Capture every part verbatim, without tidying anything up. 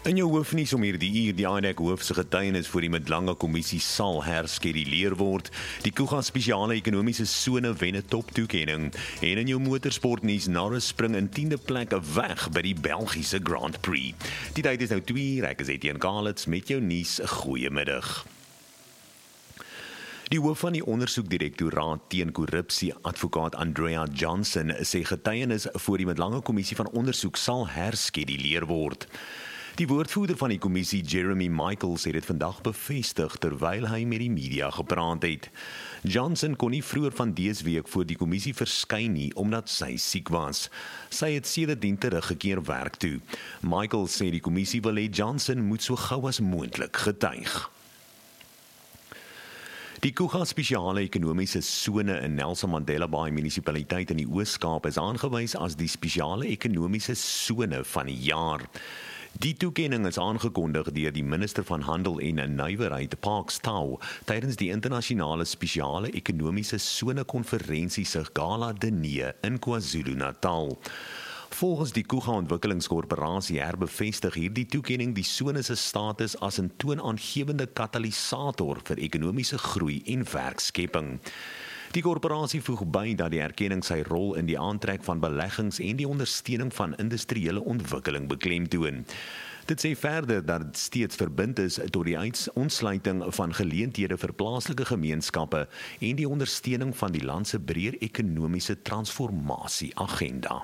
In jou hoofnuus om hierdie uur, die I D E C hoofse getuienis voor die Mdlanga kommissie sal herskeduleer word. Die Kuga spesiale ekonomiese sone wen 'n toptoekenning. En in jou motorsportnuus, Norris spring in tiende plek weg by die Belgiese Grand Prix. Die tyd is nou twee uur, ek is Etienne Kalitz met jou nuus. Goeiemiddag. Die hoof van die ondersoekdirektoraat teen korrupsie, advokaat Andrea Johnson, sê getuienis voor die Mdlanga kommissie van ondersoek sal herskeduleer word. Die woordvoerder van die kommissie, Jeremy Michaels, het dit vandag bevestig terwyl hy met die media gepraat het. Johnson kon nie vroeër van dese week voor die kommissie verskyn nie omdat sy siek was. Sy het sedertdien teruggekeer werk toe. Michaels sê die kommissie wil hê Johnson moet so gou as moontlik getuig. Die Kuga spesiale ekonomiese sone in Nelson Mandela Bay munisipaliteit in die Oos-Kaap is aangewys as die spesiale ekonomiese sone van die jaar. Die toekenning is aangekondig deur die minister van Handel en Nywerheid, Parks Tau, tydens die internasionale spesiale ekonomiese sone konferensie se Gala Diner in KwaZulu-Natal. Volgens die Kuga Ontwikkelingskorporasie herbevestig hierdie toekenning die sone se status as 'n toonaangewende katalisator vir ekonomiese groei en werkskepping. Die korporasie voeg by dat die erkenning sy rol in die aantrek van beleggings en die ondersteuning van industriële ontwikkeling beklemtoon. Dit sê verder dat dit steeds verbind is tot die ontsluiting van geleenthede vir plaaslike gemeenskappe en die ondersteuning van die land se breër ekonomiese transformasie-agenda.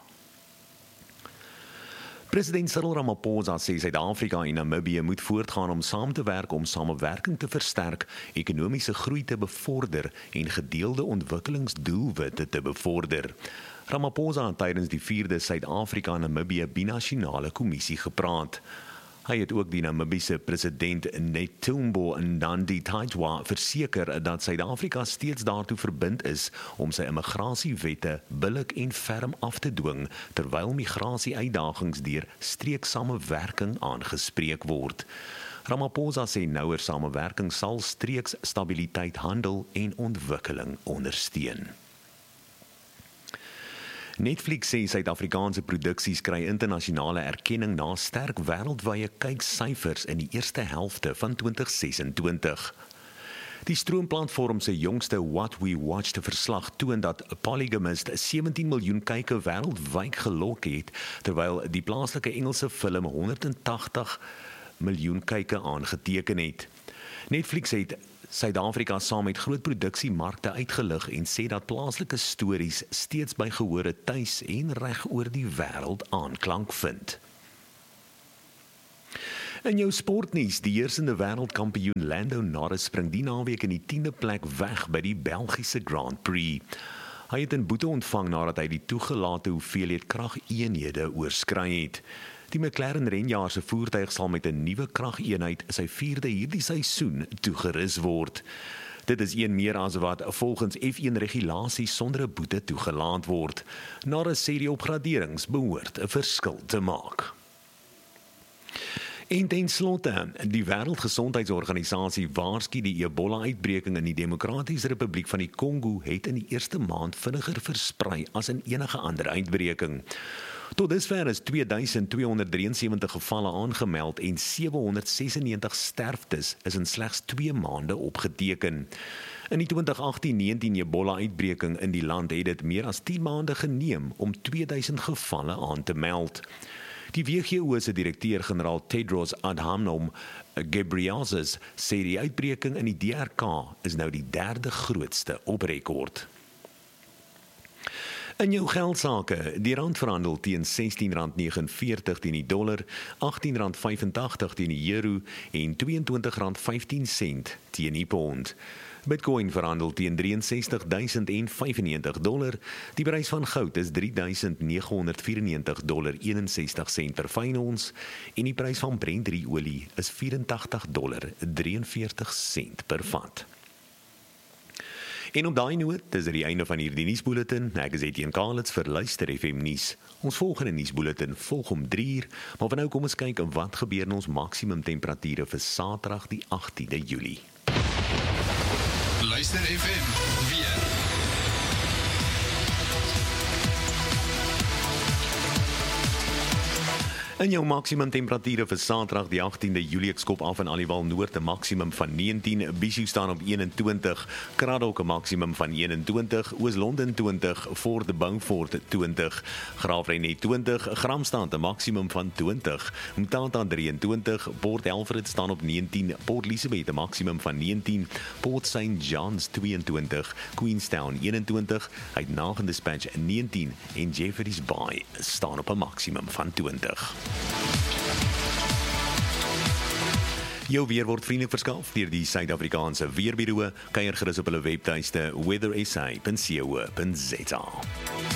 President Cyril Ramaphosa sê Suid-Afrika en Namibië moet voortgaan om saam te werk om samewerking te versterk, ekonomiese groei te bevorder en gedeelde ontwikkelingsdoelwitte te bevorder. Ramaphosa het tydens die vierde Suid-Afrika-Namibië binasionale kommissie gepraat. Hy het ook die Namibiese president Netumbo Nandi-Ndaitwah verseker dat Suid-Afrika steeds daartoe verbind is om sy immigrasiewette billik en ferm af te dwing, terwyl migrasie-uitdagings deur streeksamewerking aangespreek word. Ramaphosa sê nouer samewerking sal streeksstabiliteit, handel en ontwikkeling ondersteun. Netflix sê Suid-Afrikaanse produksies kry internasionale erkenning na sterk wêreldwye kyksyfers in die eerste helfte van twintig sesentwintig. Die stroomplatform se jongste What We Watched verslag toon dat Polygamist sewentien miljoen kyke wêreldwyd gelok het, terwyl die plaaslike Engelse film honderdtagtig miljoen kyke aangeteken het. Netflix het Suid-Afrika saam met groot produksiemarkte uitgelig en sê dat plaaslike stories steeds by gehore tuis en reg oor die wêreld aanklank vind. In jou sportnuus, die heersende wêreldkampioen Lando Norris spring die naweek in die tiende plek weg by die Belgiese Grand Prix. Hy het 'n boete ontvang nadat hy die toegelate hoeveelheid krageenhede oorskry het. Die McLaren renjaer se voertuig sal met 'n nuwe krageenheid sy vierde hierdie seisoen toegerus word. Dit is een meer as wat volgens F een regulasies sonder 'n boete toegelaat word. Norris sê die opgraderings behoort 'n verskil te maak. En ten slotte, die Wêreldgesondheidsorganisasie waarsku die Ebola-uitbreking in die Demokratiese Republiek van die Kongo het in die eerste maand vinniger versprei as in enige ander uitbreking. Tot dusver is twee duisend tweehonderd drieënsewentig gevalle aangemeld en sewehonderdsesennegentig sterftes is in slegs twee maande opgeteken. In die twintig agtien negentien Ebola-uitbreking in die land het dit meer as tien maande geneem om tweeduisend gevalle aan te meld. Die W G O se direkteur-generaal Tedros Adhanom Ghebreyesus sê die uitbreking in die D R K is nou die derde grootste op rekord. In jou geldsake, die rand verhandel teen sestien rand negenenveertig teen die dollar, agttien rand vyfentagtig teen die euro en tweeëntwintig rand vyftien sent teen die pond. Bitcoin verhandel teen drieënsestig duisend vyfennegentig dollar. Die prys van goud is drie duisend negenhonderdvyfennegentig dollar eenensestig sent per fyn ons en die prys van Brent olie is vyfentagtig dollar drieënveertig sent per vat. En op daai noot, dis die einde van hierdie nuusbulletin. Ek is Etienne Kalitz vir Luister F M nuus. Ons volgende nuusbulletin volg om drie uur, maar vir nou kom ons kyk wat gebeur in ons maksimum temperature vir Saterdag die agtiende Julie. Luister F M weer. In jou maksimum temperature vir Saterdag die agtiende Julie, ek skop af in Aliwal Noord 'n maksimum van negentien, Bishu staan op eenentwintig, Kraddock 'n maksimum van eenentwintig, Oos-London twintig, Fort Beaufort twintig, Graafrenet twintig, Gramstad 'n maksimum van twintig, Mthatha drieëntwintig, Port Elfrid staan op negentien, Port Elizabeth 'n maksimum van negentien, Port Saint John's tweeëntwintig, Queenstown eenentwintig, Uitenhage Dispatch negentien en Jeffreys Bay staan op 'n maksimum van twintig. Jou weer word vriendelik verskaf deur die Suid-Afrikaanse Weerbureau. Kuier gerus op hulle webtuiste weather s a punt co punt za.